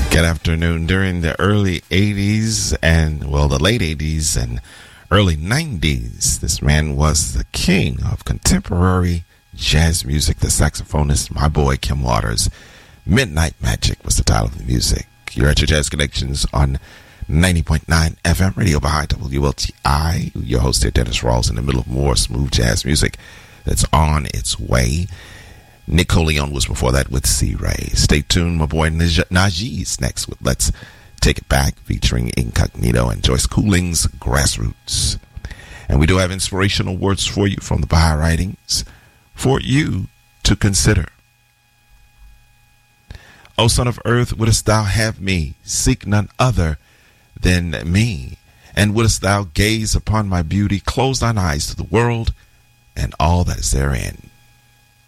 Good afternoon. During the early 80s the late 80s and early 90s, this man was the king of contemporary jazz music, the saxophonist, my boy Kim Waters. Midnight Magic was the title of the music. You're at your Jazz Connections on 90.9 FM Radio by WLTI. Your host here, Dennis Rawls, in the middle of more smooth jazz music that's on its way. Nick Coleon was before that with C-Ray. Stay tuned, my boy Najee's next with Let's Take It Back, featuring Incognito and Joyce Cooling's Grassroots. And we do have inspirational words for you from the Baha'i writings for you to consider. O son of earth, wouldest thou have me seek none other than me? And wouldest thou gaze upon my beauty, close thine eyes to the world and all that is therein?